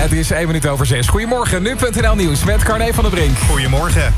Het is 1:01. Goedemorgen, nu.nl Nieuws met Carne van der Brink. Goedemorgen.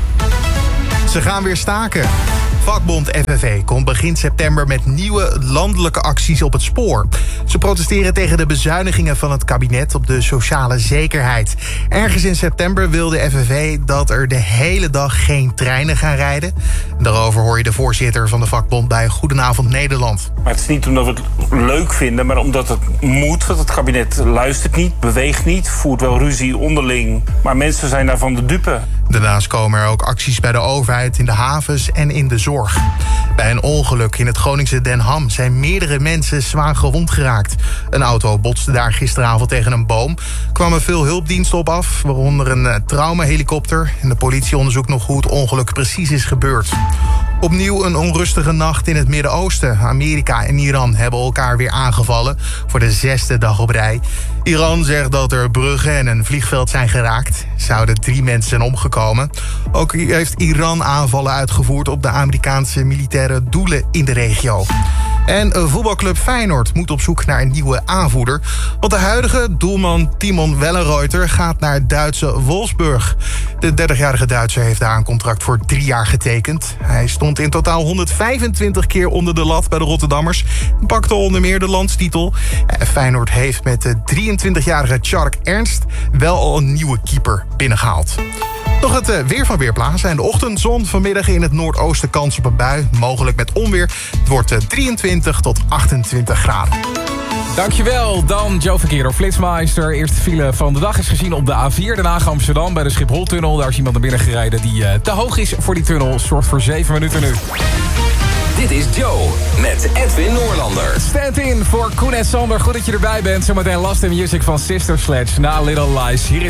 Ze gaan weer staken. Vakbond FNV komt begin september met nieuwe landelijke acties op het spoor. Ze protesteren tegen de bezuinigingen van het kabinet op de sociale zekerheid. Ergens in september wil de FNV dat er de hele dag geen treinen gaan rijden. Daarover hoor je de voorzitter van de vakbond bij Goedenavond Nederland. Maar het is niet omdat we het leuk vinden, maar omdat het moet. Want het kabinet luistert niet, beweegt niet, voert wel ruzie onderling. Maar mensen zijn daarvan de dupe. Daarnaast komen er ook acties bij de overheid, in de havens en in de zorg. Bij een ongeluk in het Groningse Den Ham zijn meerdere mensen zwaar gewond geraakt. Een auto botste daar gisteravond tegen een boom. Kwamen veel hulpdiensten op af, waaronder een traumahelikopter. En de politie onderzoekt nog hoe het ongeluk precies is gebeurd. Opnieuw een onrustige nacht in het Midden-Oosten. Amerika en Iran hebben elkaar weer aangevallen voor de 6e dag op rij. Iran zegt dat er bruggen en een vliegveld zijn geraakt. Zouden 3 mensen zijn omgekomen. Ook heeft Iran aanvallen uitgevoerd op de Amerikaanse militaire doelen in de regio. En voetbalclub Feyenoord moet op zoek naar een nieuwe aanvoerder. Want de huidige doelman Timon Wellenreuter gaat naar Duitse Wolfsburg. De 30-jarige Duitser heeft daar een contract voor 3 jaar getekend. Hij stond in totaal 125 keer onder de lat bij de Rotterdammers. En pakte onder meer de landstitel. Feyenoord heeft met de 23-jarige Tjark Ernst wel al een nieuwe keeper binnengehaald. Nog het weer van Weerplaza. In de ochtendzon, vanmiddag in het noordoosten kans op een bui. Mogelijk met onweer. Het wordt 23 tot 28 graden. Dankjewel, dan Joe Verkeer door Flitsmeister. Eerste file van de dag is gezien op de A4, Den Haag Amsterdam bij de Schipholtunnel. Daar is iemand naar binnen gereden die te hoog is voor die tunnel. Zorgt voor 7 minuten nu. Dit is Joe met Edwin Noorlander. Stand in voor Koen en Sander. Goed dat je erbij bent. Zometeen Last & Music van Sister Sledge na Little Lies. Hier is